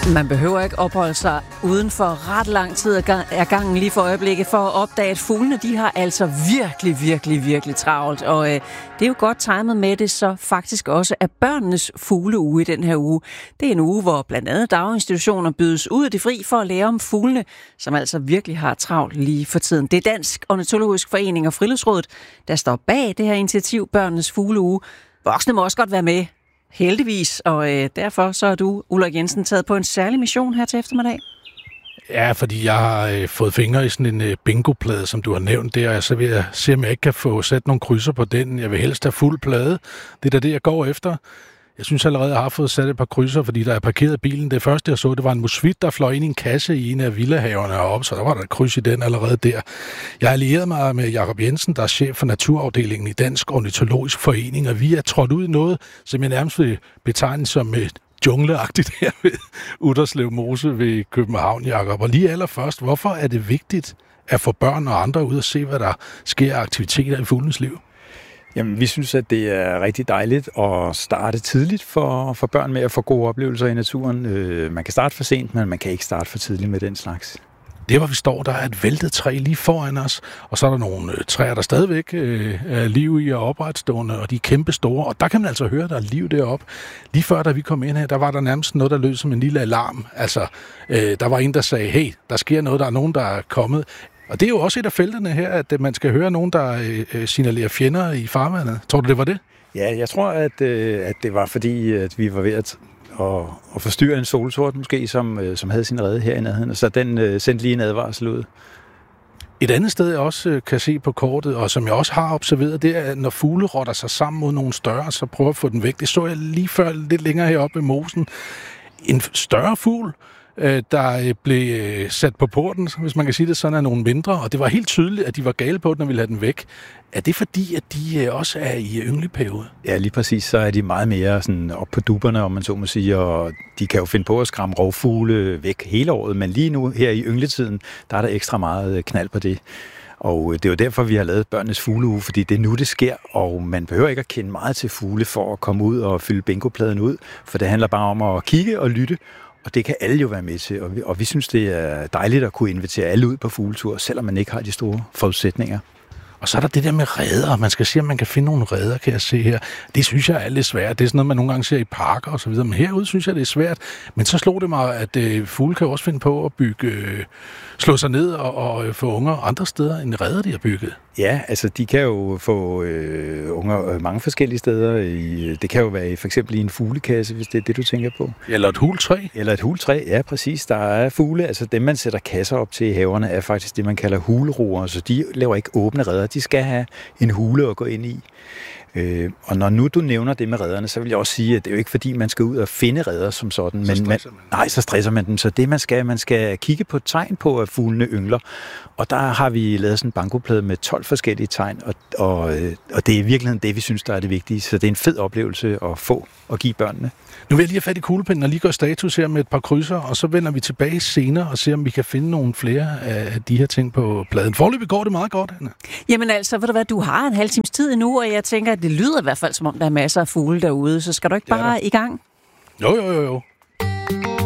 Man behøver ikke opholde sig uden for ret lang tid af gangen lige for øjeblikket for at opdage, at fuglene de har altså virkelig travlt. Og det er jo godt timet med det, så faktisk også er børnenes fugleuge i den her uge. Det er en uge, hvor blandt andet daginstitutioner bydes ud af det fri for at lære om fuglene, som altså virkelig har travlt lige for tiden. Det er Dansk Ornitologisk Forening og Friluftsrådet, der står bag det her initiativ, Børnenes Fugleuge. Voksne må også godt være med. Heldigvis, og derfor så er du, Ulrik Jensen, taget på en særlig mission her til eftermiddag. Ja, fordi jeg har fået fingre i sådan en bingoplade, som du har nævnt der, og så vil jeg se, om jeg ikke kan få sat nogle krydser på den. Jeg vil helst have fuld plade. Det er da det, jeg går efter. Jeg synes allerede, jeg har fået sat et par krydser, fordi der er parkeret bilen. Det første, jeg så, det var en musvit, der fløj ind i en kasse i en af villahaverne heroppe, så der var der et kryds i den allerede der. Jeg har allieret mig med Jakob Jensen, der er chef for naturafdelingen i Dansk Ornitologisk Forening, og vi er trådt ud i noget, som jeg nærmest vil betegne som et jungleagtigt her ved Utterslev Mose ved København, Jakob. Og lige allerførst, hvorfor er det vigtigt at få børn og andre ud og se, hvad der sker af aktiviteter i fuglenes liv? Jamen, vi synes, at det er rigtig dejligt at starte tidligt for børn med at få gode oplevelser i naturen. Man kan starte for sent, men man kan ikke starte for tidligt med den slags. Det, hvor vi står, der er et væltet træ lige foran os, og så er der nogle træer, der stadigvæk er liv i og opretstående, og de er kæmpe store, og der kan man altså høre, der er liv deroppe. Lige før, da vi kom ind her, der var der nærmest noget, der lød som en lille alarm. Altså, der var en, der sagde, hey, der sker noget, der er nogen, der er kommet. Og det er jo også et af feltene her, at man skal høre nogen, der signalerer fjender i farvandet. Tror du, det var det? Ja, jeg tror, at det var fordi, at vi var ved at forstyrre en solsort måske, som havde sin rede her i nærheden. Så den sendte lige en advarsel ud. Et andet sted, jeg også kan se på kortet, og som jeg også har observeret, det er, at når fugle rotter sig sammen mod nogle større, så prøver at få den væk. Det så jeg lige før, lidt længere heroppe i mosen. En større fugl, der blev sat på porten, hvis man kan sige det sådan, af nogle mindre, og det var helt tydeligt, at de var gale på den og ville have den væk. Er det fordi, at de også er i yngleperiode? Ja, lige præcis. Så er de meget mere sådan op på dupperne, om man så må sige, og de kan jo finde på at skræmme rovfugle væk hele året, men lige nu her i yngletiden, der er der ekstra meget knald på det. Og det er jo derfor, vi har lavet Børnenes Fugleuge, fordi det er nu, det sker, og man behøver ikke at kende meget til fugle for at komme ud og fylde bingopladen ud, for det handler bare om at kigge og lytte, og det kan alle jo være med til, og vi synes, det er dejligt at kunne invitere alle ud på fugletur, selvom man ikke har de store forudsætninger. Og så er der det der med reder. Man skal se, om man kan finde nogle reder, kan jeg se her. Det synes jeg er lidt svært. Det er sådan noget, man nogle gange ser i parker og så videre. Men herude synes jeg, det er svært. Men så slog det mig, at fugle kan også finde på at slå sig ned og få unger andre steder end reder, de har bygget. Ja, altså de kan jo få unger mange forskellige steder. Det kan jo være for eksempel i en fuglekasse, hvis det er det, du tænker på. Eller et hultræ. Eller et hultræ, ja præcis. Der er fugle, altså dem man sætter kasser op til i haverne, er faktisk det, man kalder huleroer. Så de laver ikke åbne reder. De skal have en hule at gå ind i. Og når nu du nævner det med redderne, så vil jeg også sige, at det er jo ikke fordi, man skal ud og finde redder som sådan. Så stresser man dem. Så det man skal kigge på tegn på, at fuglene yngler. Og der har vi lavet sådan en bankoplade med 12 forskellige tegn, og det er i virkeligheden det, vi synes, der er det vigtige. Så det er en fed oplevelse at få og give børnene. Nu vil jeg lige have fat i kuglepinden og lige gøre status her med et par krydser, og så vender vi tilbage senere og ser, om vi kan finde nogle flere af de her ting på pladen. Foreløbig går det meget godt, Anna. Jamen altså, ved du hvad, du har en halv times tid endnu, og jeg tænker, at det lyder i hvert fald, som om der er masser af fugle derude, så skal du ikke bare i gang? Jo.